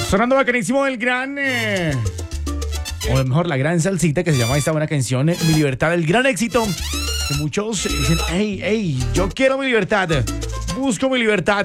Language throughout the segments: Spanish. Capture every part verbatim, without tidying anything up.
Sonando bacanísimo el gran... Eh, o mejor, la gran salsita que se llama esta buena canción, eh, Mi Libertad, el gran éxito. Que muchos dicen, hey, hey, yo quiero mi libertad. Busco mi libertad.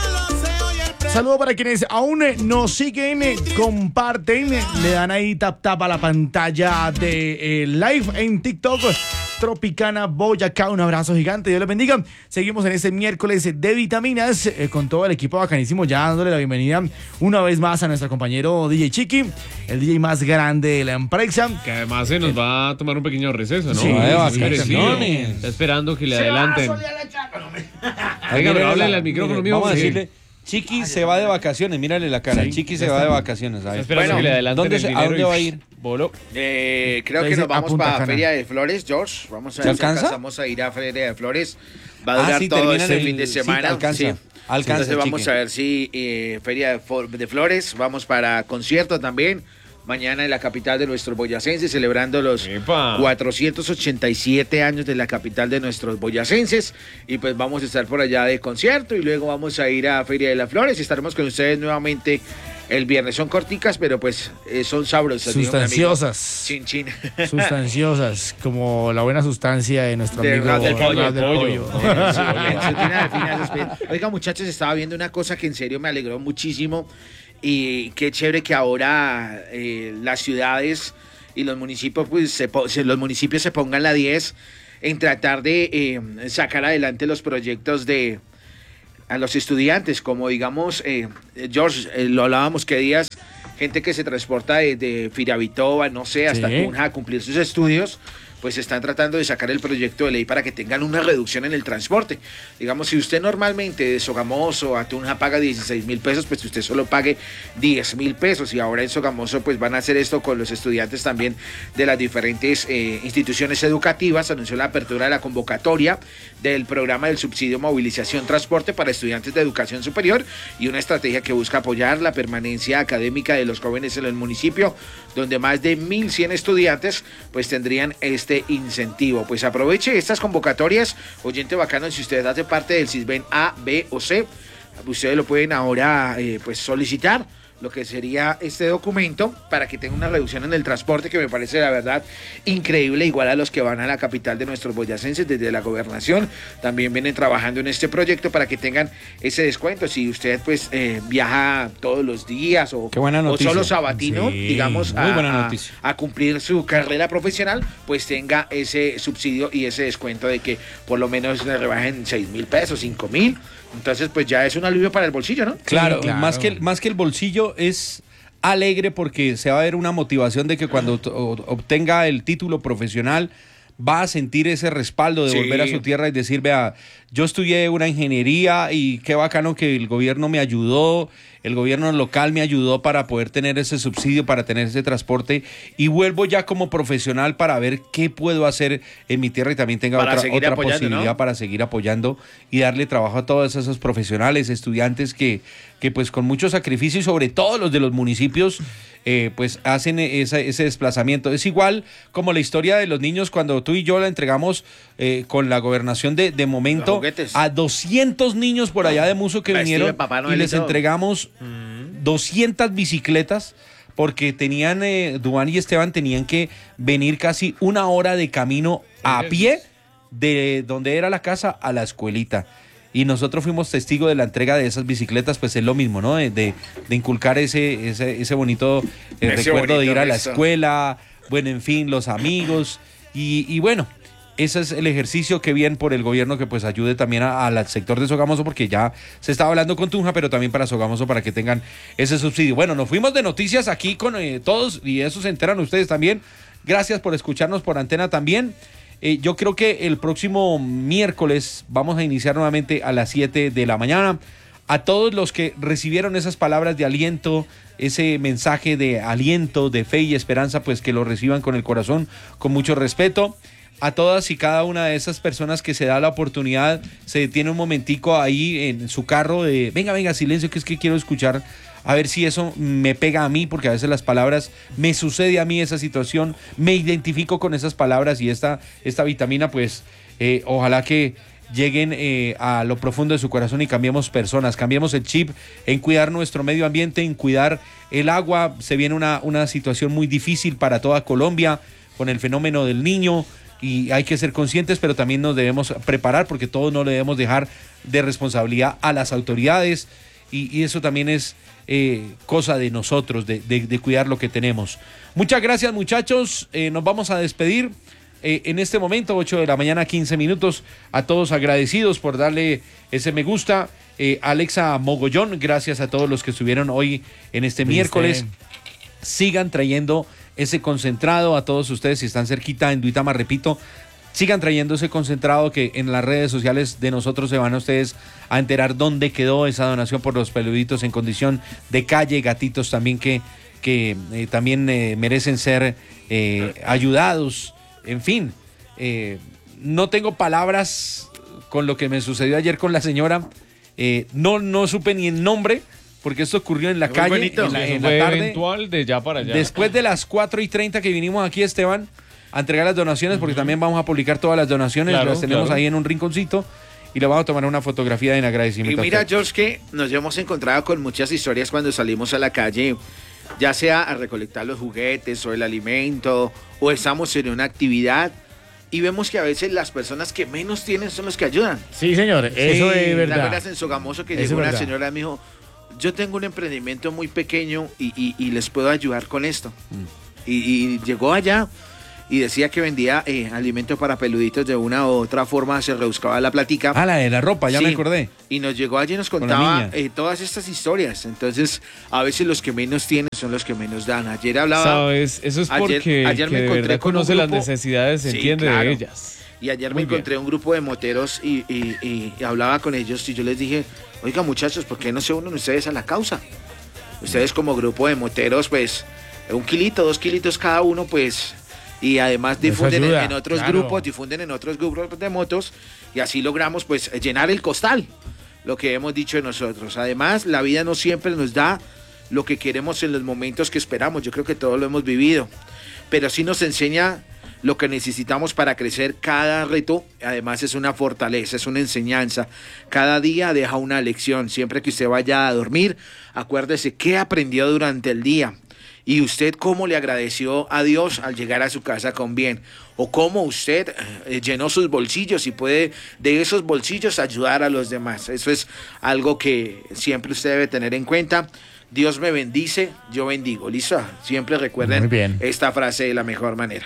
Saludo para quienes aún nos siguen, comparten, le dan ahí tap tap a la pantalla de eh, live en TikTok. Tropicana Boyacá, un abrazo gigante, Dios les bendiga. Seguimos en este miércoles de vitaminas eh, con todo el equipo bacanísimo, ya dándole la bienvenida una vez más a nuestro compañero D J Chiqui, el D J más grande de la empresa. Que además se nos eh, va a tomar un pequeño receso, ¿no? Sí, de vacaciones. Está esperando que le adelanten. Venga, pero háblale al micrófono mío. Vamos a sí. decirle, Chiqui se va de vacaciones, mírale la cara. Sí, Chiqui se va de vacaciones. ¿Sabes? Bueno, que le ¿dónde se, ¿a dónde va a ir? Bolo. Eh, creo Le que dice nos vamos a Punta para Cana. Feria de Flores, George. Vamos a ¿Se ver si alcanza? alcanzamos a ir a Feria de Flores. Va a Ah, durar sí, todo terminan este el- fin de sí, semana. alcanza. Sí. Alcanza, Entonces vamos Chiqui. a ver si eh, Feria de, Fo- de Flores, vamos para concierto también. Mañana en la capital de nuestros boyacenses, celebrando los Epa. cuatrocientos ochenta y siete años de la capital de nuestros boyacenses. Y pues vamos a estar por allá de concierto y luego vamos a ir a Feria de las Flores y estaremos con ustedes nuevamente el viernes. Son corticas, pero pues eh, son sabrosas. dijo mi amigo. Sustanciosas. Chin, chin. Sustanciosas, como la buena sustancia de nuestro Del amigo ras del pollo, Ras del pollo. pollo. Sí, en su tina de finas espe- Oiga, muchachos, estaba viendo una cosa que en serio me alegró muchísimo y qué chévere que ahora eh, las ciudades y los municipios, pues se, po- se- los municipios se pongan la diez en tratar de eh, sacar adelante los proyectos de a los estudiantes, como digamos, eh, George, eh, lo hablábamos que días, gente que se transporta de, de Firavitoba, no sé, hasta Sí. Tunja a cumplir sus estudios, pues están tratando de sacar el proyecto de ley para que tengan una reducción en el transporte. Digamos, si usted normalmente de Sogamoso a Tunja paga dieciséis mil pesos, pues usted solo pague diez mil pesos. Y ahora en Sogamoso pues van a hacer esto con los estudiantes también de las diferentes eh, instituciones educativas. Anunció la apertura de la convocatoria del programa del subsidio movilización transporte para estudiantes de educación superior y una estrategia que busca apoyar la permanencia académica de los jóvenes en el municipio, donde más de mil cien estudiantes pues tendrían este incentivo. Pues aproveche estas convocatorias, oyente bacano, si usted hace parte del CISBEN A, B o C, ustedes lo pueden ahora eh, pues solicitar lo que sería este documento para que tenga una reducción en el transporte que me parece la verdad increíble, igual a los que van a la capital de nuestros boyacenses desde la gobernación, también vienen trabajando en este proyecto para que tengan ese descuento. Si usted pues eh, viaja todos los días o, Qué buena o noticia. solo sabatino, Sí, digamos, muy a, buena a- noticia. a cumplir su carrera profesional, pues tenga ese subsidio y ese descuento de que por lo menos le rebajen seis mil pesos, cinco mil. Entonces, pues ya es un alivio para el bolsillo, ¿no? Claro, Sí, claro. Más, que, más que el bolsillo es alegre porque se va a ver una motivación de que cuando t- o- obtenga el título profesional va a sentir ese respaldo de Sí. volver a su tierra y decir, vea, yo estudié una ingeniería y qué bacano que el gobierno me ayudó, el gobierno local me ayudó para poder tener ese subsidio, para tener ese transporte y vuelvo ya como profesional para ver qué puedo hacer en mi tierra y también tenga Para otra, seguir otra apoyando, posibilidad ¿no? para seguir apoyando y darle trabajo a todos esos profesionales, estudiantes que, que pues con mucho sacrificio y sobre todo los de los municipios eh, pues hacen esa- ese desplazamiento. Es igual como la historia de los niños cuando tú y yo la entregamos eh, con la gobernación de, de Los momento juguetes. a doscientos niños por allá de Muso que Vestido de vinieron Papá y Noel y les todo. entregamos doscientas bicicletas porque tenían, eh, Duván y Esteban tenían que venir casi una hora de camino a pie de donde era la casa a la escuelita. Y nosotros fuimos testigos de la entrega de esas bicicletas, pues es lo mismo, ¿no? De, de, de inculcar ese, ese, ese bonito eh, Ese recuerdo de bonito ir a la gesto. escuela, bueno, en fin, los amigos. Y, y bueno, ese es el ejercicio que bien por el gobierno que pues ayude también a- al sector de Sogamoso, porque ya se estaba hablando con Tunja, pero también para Sogamoso para que tengan ese subsidio. Bueno, nos fuimos de noticias aquí con eh, todos y eso se enteran ustedes también. Gracias por escucharnos por antena también. Eh, yo creo que el próximo miércoles vamos a iniciar nuevamente a las siete de la mañana. A todos los que recibieron esas palabras de aliento, ese mensaje de aliento, de fe y esperanza, pues que lo reciban con el corazón, con mucho respeto. A todas y cada una de esas personas que se da la oportunidad, se detiene un momentico ahí en su carro de, venga, venga, silencio, que es que quiero escuchar, a ver si eso me pega a mí, porque a veces las palabras, me sucede a mí esa situación, me identifico con esas palabras y esta, esta vitamina, pues, eh, ojalá que lleguen eh, a lo profundo de su corazón y cambiemos personas, cambiemos el chip en cuidar nuestro medio ambiente, en cuidar el agua. Se viene una, una situación muy difícil para toda Colombia con el fenómeno del Niño y hay que ser conscientes, pero también nos debemos preparar porque todos no le debemos dejar de responsabilidad a las autoridades y, y eso también es eh, cosa de nosotros, de, de, de cuidar lo que tenemos. Muchas gracias, muchachos, eh, nos vamos a despedir. Eh, en este momento, ocho de la mañana, quince minutos, a todos agradecidos por darle ese me gusta. Eh, Alexa Mogollón, gracias a todos los que estuvieron hoy en este ¿Viste? miércoles. Sigan trayendo ese concentrado a todos ustedes, si están cerquita en Duitama, repito, sigan trayendo ese concentrado que en las redes sociales de nosotros se van a ustedes a enterar dónde quedó esa donación por los peluditos en condición de calle, gatitos también que, que eh, también eh, merecen ser eh, ayudados. En fin, eh, no tengo palabras con lo que me sucedió ayer con la señora. Eh, no, no supe ni el nombre, porque esto ocurrió en la Muy calle, bonito. en la, en Fue la tarde. eventual de ya para allá. Después de las cuatro y treinta que vinimos aquí, Esteban, a entregar las donaciones, porque uh-huh. también vamos a publicar todas las donaciones, claro, las tenemos claro. ahí en un rinconcito. Y le vamos a tomar una fotografía en agradecimiento. Y mira, George, que nos hemos encontrado con muchas historias cuando salimos a la calle, ya sea a recolectar los juguetes o el alimento, o estamos en una actividad y vemos que a veces las personas que menos tienen son los que ayudan. Sí, señor, eso sí, es verdad. ¿Te acuerdas en Sogamoso que eso llegó es una verdad. señora y me dijo, yo tengo un emprendimiento muy pequeño y, y, y les puedo ayudar con esto? Mm. Y, y llegó allá y decía que vendía eh, alimentos para peluditos de una u otra forma, se rebuscaba la platica. Ah, la de la ropa, ya sí, me acordé. Y nos llegó allí y nos contaba eh, todas estas historias. Entonces, a veces los que menos tienen son los que menos dan. Ayer hablaba... ¿Sabes? Eso es porque ayer, ayer que me de encontré verdad con conoce grupo, las necesidades, se sí, entiende claro. de ellas. Y ayer Muy me encontré bien. un grupo de moteros y, y, y, y hablaba con ellos y yo les dije, oiga muchachos, ¿por qué no se unen ustedes a la causa? Ustedes como grupo de moteros, pues, un kilito, dos kilitos cada uno, pues... Y además difunden en, en otros claro. grupos, difunden en otros grupos de motos y así logramos pues llenar el costal, lo que hemos dicho de nosotros. Además, la vida no siempre nos da lo que queremos en los momentos que esperamos. Yo creo que todos lo hemos vivido, pero sí nos enseña lo que necesitamos para crecer. Cada reto, además, es una fortaleza, es una enseñanza. Cada día deja una lección. Siempre que usted vaya a dormir, acuérdese qué aprendió durante el día. Y usted cómo le agradeció a Dios al llegar a su casa con bien. O cómo usted eh, llenó sus bolsillos y puede de esos bolsillos ayudar a los demás. Eso es algo que siempre usted debe tener en cuenta. Dios me bendice, yo bendigo. ¿Listo? Siempre recuerden esta frase de la mejor manera.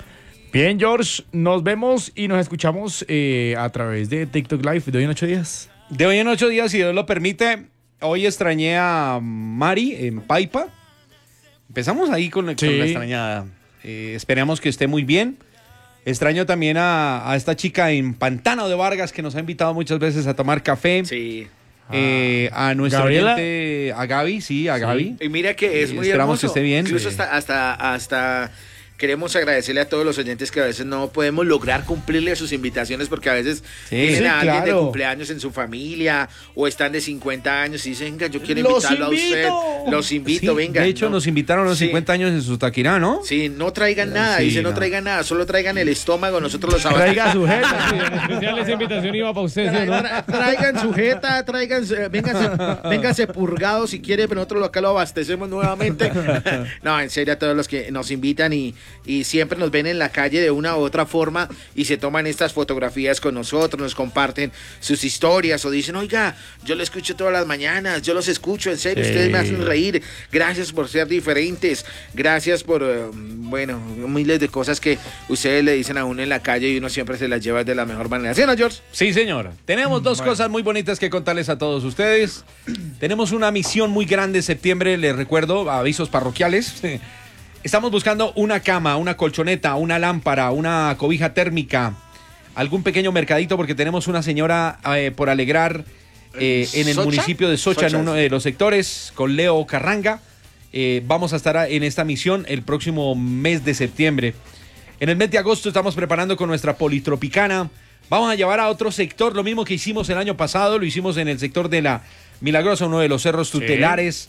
Bien, George, nos vemos y nos escuchamos eh, a través de TikTok Live de hoy en ocho días. De hoy en ocho días, si Dios lo permite. Hoy extrañé a Mari en Paipa. Empezamos ahí con, sí. con la extrañada. Eh, esperamos que esté muy bien. Extraño también a, a esta chica en Pantano de Vargas que nos ha invitado muchas veces a tomar café. Sí. Eh, a nuestra oyente, a Gaby, sí, a sí. Gaby. Y mira que es eh, muy esperamos hermoso. que esté bien. Incluso sí. hasta, hasta, hasta queremos agradecerle a todos los oyentes que a veces no podemos lograr cumplirle sus invitaciones porque a veces sí, tienen sí, a alguien claro. de cumpleaños en su familia o están de cincuenta años y dicen, venga, yo quiero invitarlo a usted. Los invito, sí, venga. De hecho, ¿no? nos invitaron a los sí. cincuenta años en su taquirá, ¿no? Sí, no traigan nada, sí, dice, no, no traigan nada, solo traigan el estómago, nosotros los abastecemos. Traiga su jeta. Sí, en especial esa invitación iba para usted, Tra ¿no? tra traigan su jeta, traigan, vénganse, vénganse purgados si quiere, pero nosotros acá lo abastecemos nuevamente. No, en serio, a todos los que nos invitan y, y siempre nos ven en la calle de una u otra forma y se toman estas fotografías con nosotros, nos comparten sus historias o dicen, oiga, yo lo escucho todas las mañanas, yo los escucho, en serio, sí. ustedes me hacen reír, gracias por ser diferentes, gracias por, uh, bueno, miles de cosas que ustedes le dicen a uno en la calle y uno siempre se las lleva de la mejor manera. ¿Sí, no, George? Sí, señor. Tenemos dos bueno. cosas muy bonitas que contarles a todos ustedes. Tenemos una misión muy grande en septiembre, les recuerdo, avisos parroquiales. Estamos buscando una cama, una colchoneta, una lámpara, una cobija térmica, algún pequeño mercadito porque tenemos una señora eh, por alegrar eh, en el ¿Socha? municipio de Socha, Socha, en uno de los sectores, con Leo Carranga. Eh, vamos a estar en esta misión el próximo mes de septiembre. En el mes de agosto estamos preparando con nuestra Politropicana. Vamos a llevar a otro sector, lo mismo que hicimos el año pasado, lo hicimos en el sector de la Milagrosa, uno de los cerros tutelares. Sí.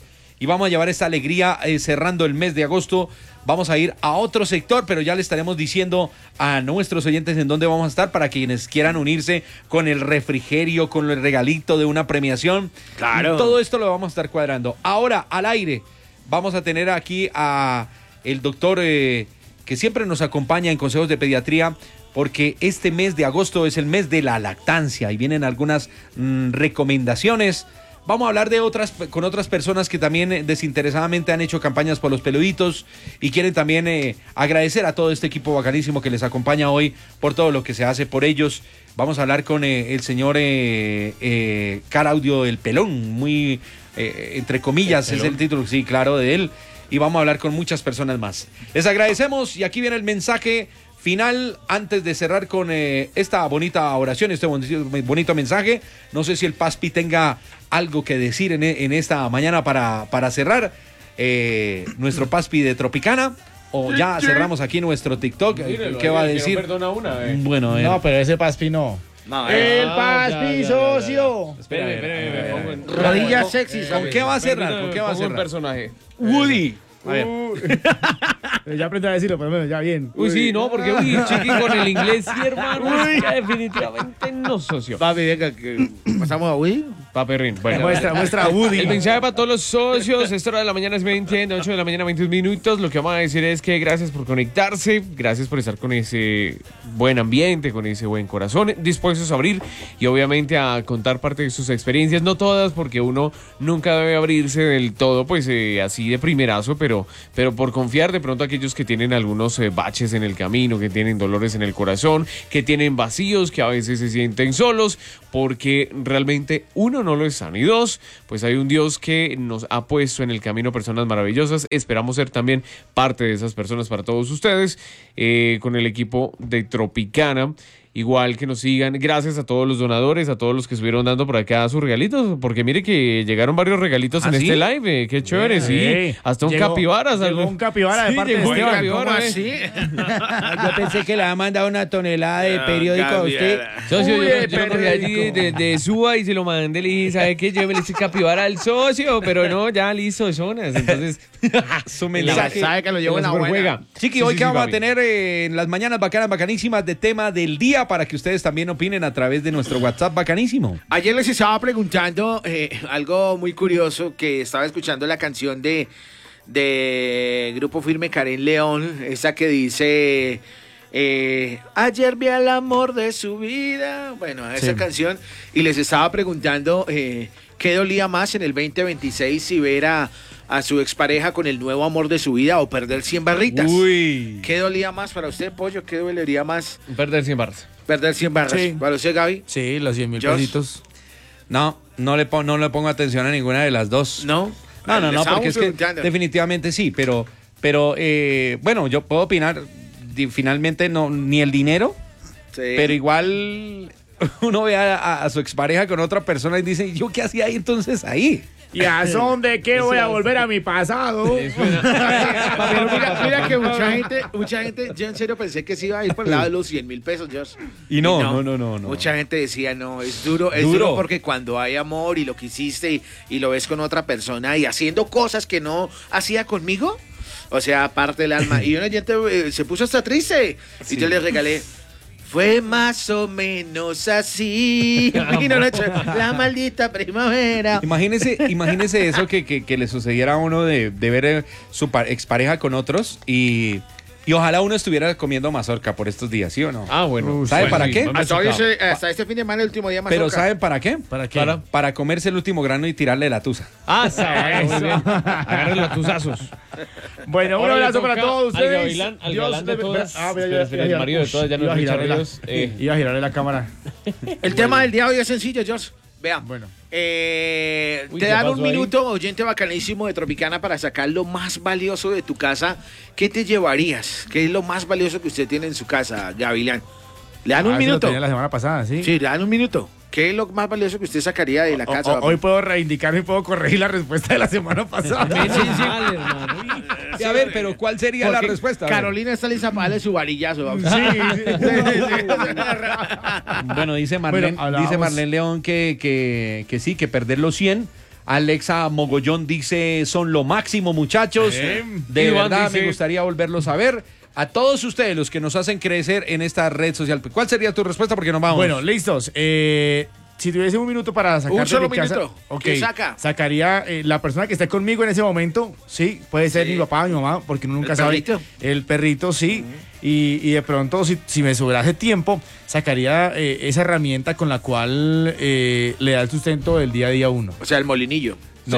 y vamos a llevar esta alegría eh, cerrando el mes de agosto. Vamos a ir a otro sector, pero ya le estaremos diciendo a nuestros oyentes en dónde vamos a estar para quienes quieran unirse con el refrigerio, con el regalito de una premiación. Claro. Y todo esto lo vamos a estar cuadrando. Ahora, al aire, vamos a tener aquí a el doctor eh, que siempre nos acompaña en consejos de pediatría, porque este mes de agosto es el mes de la lactancia y vienen algunas mmm, recomendaciones. Vamos a hablar de otras con otras personas que también desinteresadamente han hecho campañas por los peluditos y quieren también eh, agradecer a todo este equipo bacanísimo que les acompaña hoy por todo lo que se hace por ellos. Vamos a hablar con eh, el señor eh, eh, Caraudio el Pelón, muy eh, entre comillas el es el título, sí, claro, de él. Y vamos a hablar con muchas personas más. Les agradecemos y aquí viene el mensaje final antes de cerrar con eh, esta bonita oración, este bonito, bonito mensaje. No sé si el Paspi tenga algo que decir en, en esta mañana para, para cerrar. Eh, nuestro Paspi de Tropicana. O ya cerramos aquí nuestro TikTok. Mírelo, ¿Qué va a que decir? No perdona una, eh. Bueno, eh. No, pero ese Paspi no. No, El Ah, Paspi, ya, ya, socio. Espérame, espérame, me pongo en- Rodillas sexys. ¿Con qué va a cerrar? ¿Con qué va a Pongo un cerrar? personaje. Woody. A ver. Ya aprendí a decirlo, pero bueno, ya bien. Uy, sí, no, porque uy, chiqui con el inglés, sí, hermano. es que definitivamente no, socio. Papi, venga, que pasamos a Wii. Paperrín. Bueno, Muestra, muestra a Woody. el mensaje para todos los socios. Esta hora de la mañana es veinte, ocho de la mañana, veintiún minutos. Lo que vamos a decir es que gracias por conectarse, gracias por estar con ese buen ambiente, con ese buen corazón, dispuestos a abrir y obviamente a contar parte de sus experiencias. No todas, porque uno nunca debe abrirse del todo, pues eh, así de primerazo, pero, pero por confiar de pronto a aquellos que tienen algunos eh, baches en el camino, que tienen dolores en el corazón, que tienen vacíos, que a veces se sienten solos, porque realmente uno no lo está, ni dos, pues hay un Dios que nos ha puesto en el camino personas maravillosas. Esperamos ser también parte de esas personas para todos ustedes, eh, con el equipo de Tropicana. Igual que nos sigan, gracias a todos los donadores, a todos los que estuvieron dando por acá sus regalitos, porque mire que llegaron varios regalitos ¿Ah, en sí? este live, eh, qué chévere, sí, Sí. hasta un Llegó- capibara, llegó algo. un capibara de Sí, parte de llegó un Esteban. capibara, ¿Cómo eh. así? Yo pensé que le había mandado una tonelada de periódico a usted. Socio, Uy, yo, el yo lo cogí allí periódico. de, de Suba y se lo mandé, le dije, ¿sabe qué? Llévele ese capibara al socio, pero no, ya listo, zonas, entonces... Su en la- mensaje. Sabe que lo llevo en la buena. superjuega. Chiqui, Sí, hoy sí, que sí, vamos a papi. tener eh, en las mañanas bacanas, bacanísimas de tema del día para que ustedes también opinen a través de nuestro WhatsApp bacanísimo. Ayer les estaba preguntando eh, algo muy curioso, que estaba escuchando la canción de, de Grupo Firme Karen León, esa que dice eh, ayer vi al amor de su vida, bueno, esa Sí. canción, y les estaba preguntando eh, qué dolía más en el veinte veintiséis, si ver a, a su expareja con el nuevo amor de su vida o perder cien barritas. Uy. ¿Qué dolía más para usted, Pollo? ¿Qué dolería más? Perder cien barras. Perder cien barras. Sí. ¿Para usted, Gaby? Sí, los cien mil Josh. pesitos. No, no le, pon- no le pongo atención a ninguna de las dos. No. No, no, Le no, estábamos porque es que preguntando. definitivamente sí, pero, pero eh, bueno, yo puedo opinar, di- finalmente no, ni el dinero, Sí. pero igual uno ve a, a- a su expareja con otra persona y dice, ¿yo qué hacía ahí entonces ahí? ¿Y a son de qué voy a volver a mi pasado? Pero mira, mira que mucha gente, mucha gente, yo en serio pensé que se iba a ir por el lado de los cien mil pesos, Josh. Y no, no, no, no, no. Mucha gente decía, no, es duro, es Duro. duro, porque cuando hay amor y lo que hiciste y, y lo ves con otra persona y haciendo cosas que no hacía conmigo, o sea, aparte del alma. Y una gente eh, se puso hasta triste. Y yo le regalé. Fue más o menos así. Y no lo he hecho. La maldita primavera. Imagínese, imagínese eso que, que, que le sucediera a uno de, de ver eh, su pa- expareja con otros y, y ojalá uno estuviera comiendo mazorca por estos días, ¿sí o no? Ah, bueno. ¿Sabe Bueno, para sí, qué? no me ha Hasta, hoy tocado. ese- hasta este fin de semana, el último día más. Pero ¿saben para qué? ¿Para qué? Para- Para comerse el último grano y tirarle la tusa. Ah, sabe, muy bien. Agarren los tuzazos. Bueno, un Ahora le abrazo para toca todos al ustedes. gavilán- al Dios galán de te- todas. Ah, mira, Espera, ya- espera, ya- el marido de todas, ya no iba a es girarle la- Richard Ríos, eh. Iba a girarle la cámara. El tema del día hoy es sencillo, George. Vean. Bueno. Eh, Uy, te ¿qué dan pasó un ahí? minuto, oyente bacanísimo de Tropicana, para sacar lo más valioso de tu casa. ¿Qué te llevarías? ¿Qué es lo más valioso que usted tiene en su casa, Gavilán? ¿Le dan Ah, un ese lo minuto? tenía la semana pasada, ¿sí? Sí, le dan un minuto. ¿Qué es lo más valioso que usted sacaría de la O- casa? o- papi? hoy puedo reivindicar y puedo corregir la respuesta de la semana pasada. Mal, hermano. Sí, a ver, pero ¿cuál sería la Porque respuesta? A ver. Carolina está lista para darle su varillazo. papi. Sí, sí. Bueno, dice Marlene, Bueno, hablábamos- dice Marlene León que, que, que sí, que perder los cien Alexa Mogollón dice, son lo máximo, muchachos. Eh, De Iván verdad dice- me gustaría volverlos a ver. A todos ustedes, los que nos hacen crecer en esta red social. ¿Cuál sería tu respuesta? Porque nos vamos. Bueno, listos. Eh, si tuviese un minuto para sacar Un solo de mi casa, minuto. ok, ¿Qué saca? sacaría eh, la persona que esté conmigo en ese momento, sí, puede ser Sí. mi papá, mi mamá, porque uno nunca ¿El sabe. perrito? El perrito, sí. y, y de pronto, si, si me sobrase tiempo, sacaría eh, esa herramienta con la cual eh, le da el sustento del día a día a uno. O sea, el molinillo. No.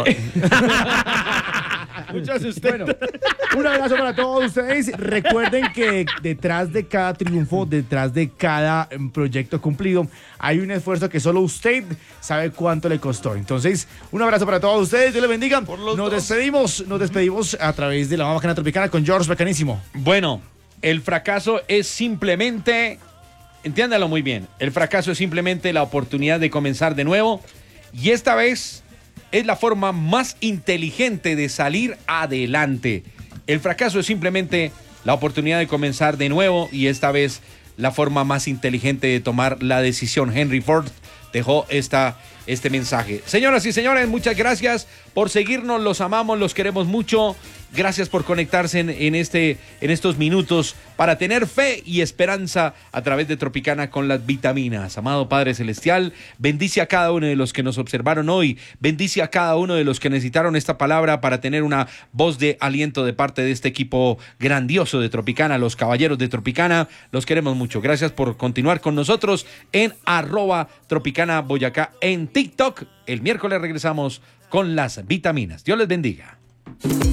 Mucho sustento. Bueno, un abrazo para todos ustedes. Recuerden que detrás de cada triunfo, detrás de cada em, proyecto cumplido, hay un esfuerzo que solo usted sabe cuánto le costó. Entonces, un abrazo para todos ustedes. Dios les bendiga. Nos despedimos, nos despedimos a través de la Mamá Bacana Tropicana con George Bacanísimo. Bueno, el fracaso es simplemente, entiéndalo muy bien, el fracaso es simplemente la oportunidad de comenzar de nuevo y esta vez es la forma más inteligente de salir adelante. El fracaso es simplemente la oportunidad de comenzar de nuevo y esta vez la forma más inteligente de tomar la decisión. Henry Ford dejó esta, este mensaje. Señoras y señores, muchas gracias por seguirnos, los amamos, los queremos mucho. Gracias por conectarse en, en, este, en estos minutos para tener fe y esperanza a través de Tropicana con las vitaminas. Amado Padre Celestial, bendice a cada uno de los que nos observaron hoy, bendice a cada uno de los que necesitaron esta palabra para tener una voz de aliento de parte de este equipo grandioso de Tropicana, los caballeros de Tropicana, los queremos mucho. Gracias por continuar con nosotros en arroba Tropicana Boyacá en TikTok. El miércoles regresamos con las vitaminas. Dios les bendiga.